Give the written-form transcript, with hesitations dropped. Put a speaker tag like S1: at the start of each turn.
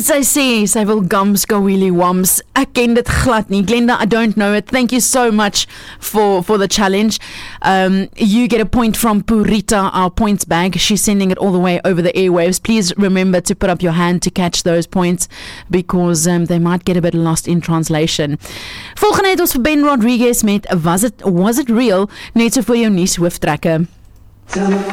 S1: sy sê, sy wil gums go wheelie wums. Ek ken dit glad nie. Glenda, I don't know it. Thank you so much for the challenge. You get a point from Purita, our points bag. She's sending it all the way over the airwaves. Please remember to put up your hand to catch those points, because they might get a bit lost in translation. Volgende het ons vir Ben Rodriguez met Was It Real? Net so vir jou nuus hooftrekke.